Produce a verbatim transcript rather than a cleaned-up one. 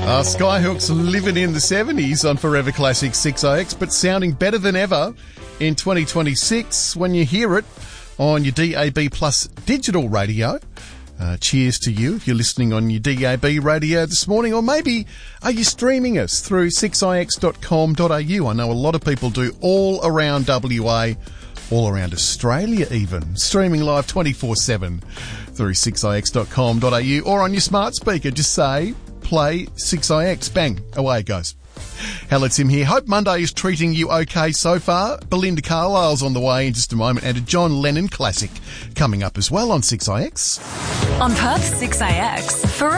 Uh, Skyhook's living in the seventies on Forever Classic six I X, but sounding better than ever in twenty twenty-six when you hear it on your D A B Plus digital radio. Uh, cheers to you if you're listening on your D A B radio this morning, or maybe are you streaming us through six i x dot com dot a u? I know a lot of people do all around W A, all around Australia even, streaming live twenty-four seven through six i x dot com dot a u, or on your smart speaker, just say, play six I X, bang, away it goes. Hello, Tim here. Hope Monday is treating you okay so far. Belinda Carlisle's on the way in just a moment, and a John Lennon classic coming up as well on six I X. On Perth six I X, for